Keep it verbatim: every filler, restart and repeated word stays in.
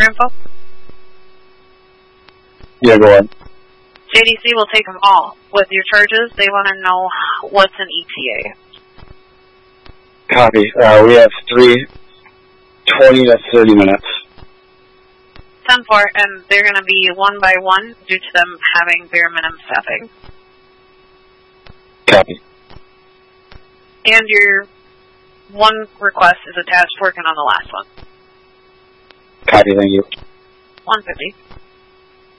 your info? Yeah, go on. J D C will take them all. With your charges, they want to know what's an E T A. Copy. Uh, we have three, twenty to thirty minutes. ten four, and they're going to be one by one due to them having bare minimum staffing. Copy. And your one request is attached working on the last one. Copy, thank you. one fifty.